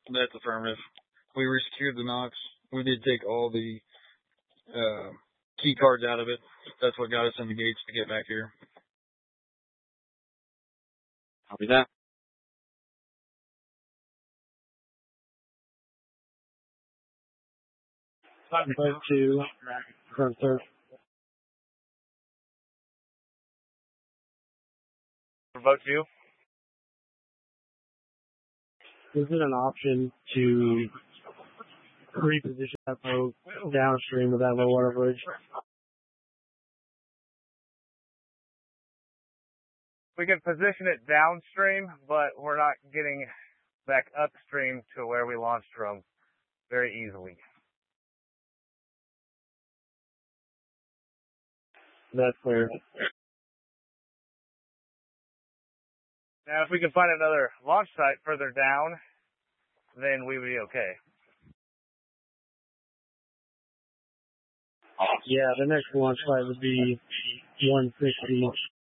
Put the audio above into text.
That's affirmative. We resecured the Knox. We did take all the key cards out of it. That's what got us in the gates to get back here. Copy that. Vote 2, front third. Vote 2. Is it an option to reposition that boat downstream of that low water bridge? We can position it downstream, but we're not getting back upstream to where we launched from very easily. That's clear. Now, if we can find another launch site further down, then we would be okay. Yeah, the next launch site would be 160